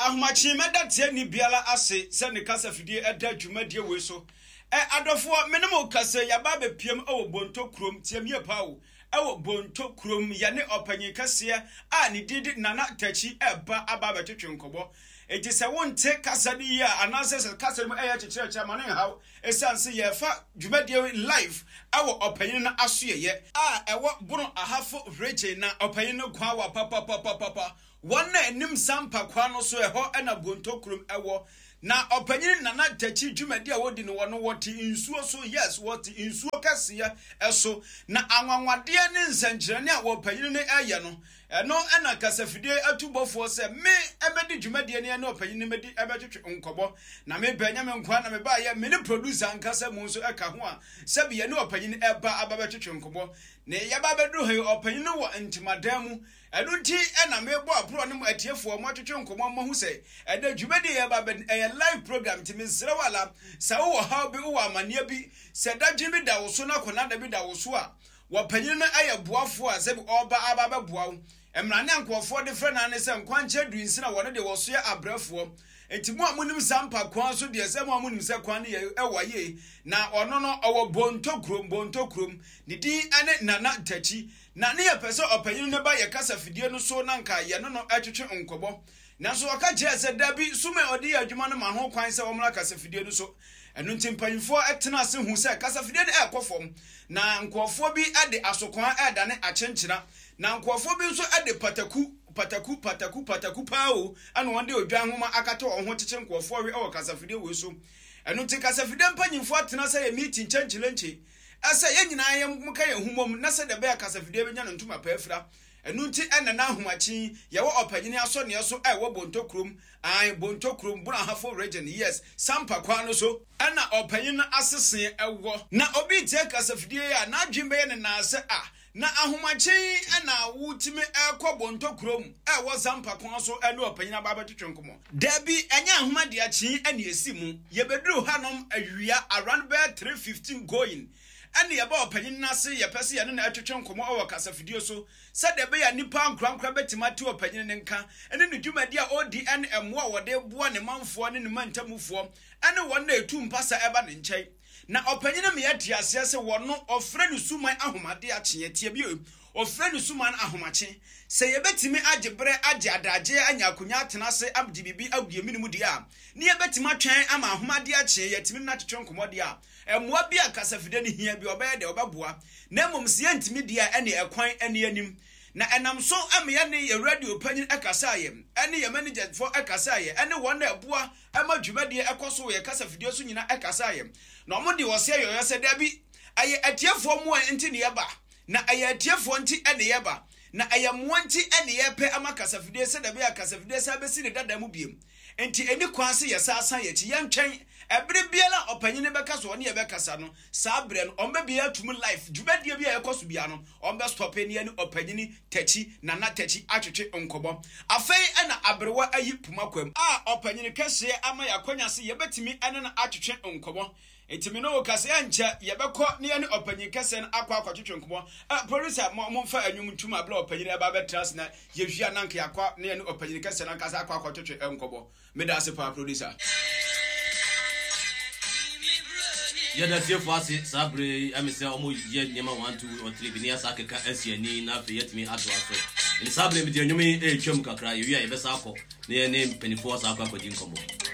ahmachi meda tie ni biala ase se ne kasa fidie eda dwumadie we so adofo menemo kasa yaba be piem ewo bonto krom tiem ye pawo ewo bonto krom ya ne opanyin kase a ne didi nana tachi eba aba betwetwe nkobo enti se wonte kasa di ya anase se kasa mu eya kyekyerekyere mane haw esanse ye fa dwumadie live ewo opanyin na aso ye ewo bono ahafo region na opanyin no kwa wa papa Wana enim sampa kwano so eho ena bonto krum ewo na opanyin nana tachi dwumadi a wodi ne wono woti insuo so yes woti insuo kase eso na anwanwade ne nsankyerene a opanyin ne eye no eno ena kasafide atubofo se me ebedi dwumadi ne na opanyin medi ebetwetwe nkobo na me banya me nkwa na me ba ye me ne producer ankasa mu so eka ho a se be ye ne opanyin eba ababetwetwe nkobo ne yaba bedu he opanyin wo ntimadam Edunti ena mebo apro ne mo atiefo mo atwetwe nkomo mo hu se eda dwumadi ye ba live program ti misre wala sa wo ha bi wo amane bi se da dwumi da wo so na kona da bi da wo so a wo panyin na aye boafo a se bi oba aba boa wo emrane ankofo de frɛ na ne se nkwanche duinsi na wone de wo so ya abrafo enti mo amunim sampa kwan so de se mo amunim se kwan ne ewaye na ono no owo bonto krom ni din ane nana tachi na ne yepese opanyin ne ba ye kasa fidie no so na nka ye no no atwetwe nkobo na so aka je se dabi sume odi adwuma no ma ho kwan se womra kasa fidie no so enu ntimpanyfo etena ase hu se kasa fidie no ekofom na nkofo bi ade asokwan eda ne akyenkyera na nkofo bi nso ade pataku pao ana wonde odwan homa akata wo ho kyekye nkofo we e kasa fidie we so enu nti kasa fidie mpanyfo atena se ye meeting kyenkyerenche asa ye nyina ye muka ye humom na se de be akasafide be nya no ntuma paafra enu nti ena na ahomachi ye wo opanyini aso ne so wo bonto krom bonto krom buna hafo region yes sampa kwa no so ena opanyin asese ewo na obi tie kasafide ya na adwembe ye ne na ase na ahomachi ena wutimi ekọ bonto krom wo sampa kwa so ena opanyin aba twetwe nkomo dabi enya ahomade achi ena esimu ye beduru hanom awia around by 3:15 going Ani yaba opanyin nase yepese ye ne na atwetwe nkomo owo kasafidie so sade be ya nipa nkurankura betimati opanyin ne nka ene ne dwumadi a ODN emwo a wode boa ne manfo ne ne mantamufo ene won na etu mpasa eba ne nkyai na opanyin me yati ase se wono ofre ne suman ahomade akye tie bi ofre ne suman ahomache se yebetimi agebre age adaje anya akonya atena se abdi bibi agye minimu dia ne yebetimi atwen ama ahomade akye yetimi na twetwe nkomo dia emwa bi akasafide ne hia bi obaye de obaboa na mom se yentimi dia ene ekwan ene anim na enam so amya ne ye radio panyin akasaye ene ye manager for akasaye ene won na aboa ama dwumade ekoso ye kasafide so nyina akasaye na omode wo se yoyo se dabi aye atiefo mu enti ne yeba na aye atiefo enti ene yeba na aye mo enti ene yepe ama kasafide se dabi akasafide se abesi ne dada mu biem enti eni kwanse ye saasan ye ti yentwen ebre biela opanyine beka so ne ye bekasa no sabre no ombe bia tum life dwumadie bia yekoso bia no ombe stop eni ani opanyine tachi nana tachi atwetwe nkobo afei ana abrewa ayi pumakwam opanyine kese ama yakonya se ye betimi ene na atwetwe nkobo etimi no kase ancha yebekọ ne ye ne opanyine kese na akwa atwetwe nkobo producer momfa anwum tum abla opanyine aba betras na yehwia nanka yakwa ne ye ne opanyine kese na kasa akwa atwetwe nkobo medase pa producer Yada tiefo ase sabre amese omo ye nyema 1 2 or 3 binia sakeka asiani na fe yetimi ato aso ni sabre mi de nwumi etwam kakra ye wi a ye besa akọ ne penifo asa akọ akọ di nkomo